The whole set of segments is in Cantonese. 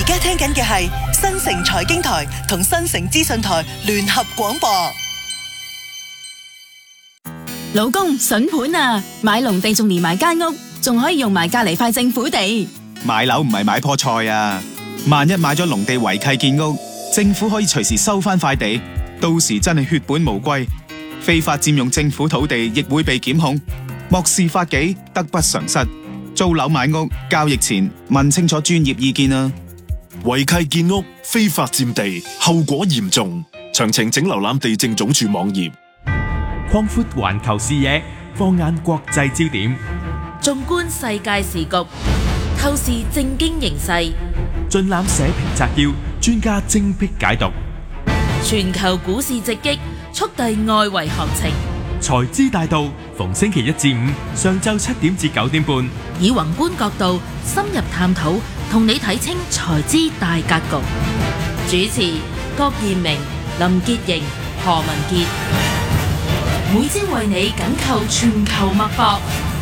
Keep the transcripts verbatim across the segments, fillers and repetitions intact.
家聽緊嘅係新城財經台同新城資訊台聯合廣播。 老公，筍盤啊！買農地仲連埋間屋，仲可以用埋隔籬塊政府地。 買樓唔係買棵菜啊！萬一買咗農地違契建屋，政府可以隨時收翻塊地，到時真係血本無歸。非法佔用政府土地亦會被檢控，漠視法紀，得不償失。租樓買屋交易前問清楚專業意見啊！ 違契建屋、非法佔地，後果嚴重。詳情請瀏覽地政總署網頁。 擴闊環球視野，放眼國際焦點， 縱觀世界時局，透視政經形勢， 盡覽社評摘要，專家精闢解讀。 全球股市直擊，速遞外圍行情。 財資大道，逢星期一至五上晝七點至九點半， 以宏觀角度深入探討，同你睇清財資大格局。主持郭燕明、林潔瑩、何文傑。每朝為你緊扣全球脈搏。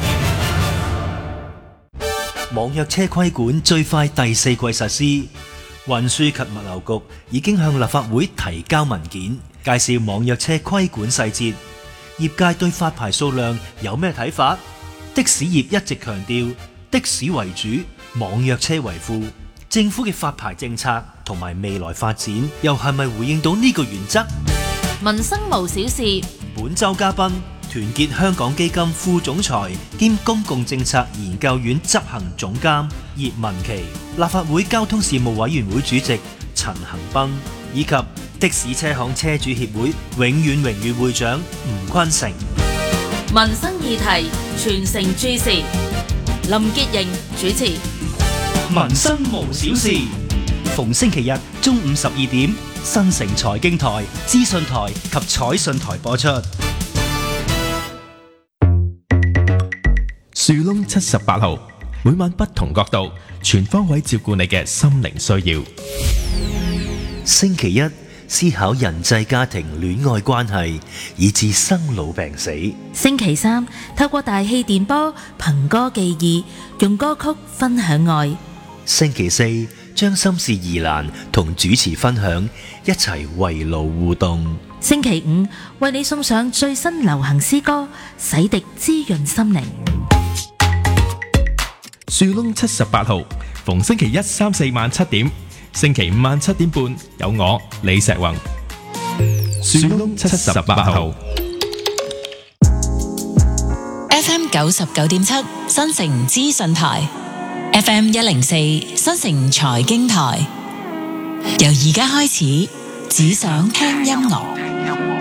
網約車規管最快第四季實施，運輸及物流局已經向立法會提交文件，介紹網約車規管細節。業界對發牌數量有咩睇法？的士業一直強調的士為主，網約車為輔。政府嘅發牌政策同埋未來發展又係咪回應到呢個原則？ 民生無小事。 本周嘉賓，團結香港基金副總裁兼公共政策研究院執行總監葉文琪，立法會交通事務委員會主席陳恒鑌，以及的士車行車主協會永遠榮譽會長吳坤成。 民生議題，全城注視。林潔瑩主持。 民生無小事，逢星期日中午十二點，新城財經台、資訊台及彩訊台播出。 樹窿七十八號，每晚不同角度，全方位照顧你嘅心靈需要。 星期一思考人際家庭戀愛關係，以至生老病死。 星期三透過大氣電波憑歌寄意，用歌曲分享愛。 星期四將心事疑難同主持分享，一齊圍爐互動。 星期五為你送上最新流行詩歌，洗滌滋潤心靈。 樹窿七十八號，逢星期一三四晚七點，星期五晚七點半有我李石宏。樹窿七十八號 F M 九十九點七新城資訊台， F M 一零四新城財經台。由而家開始，只想聽音樂。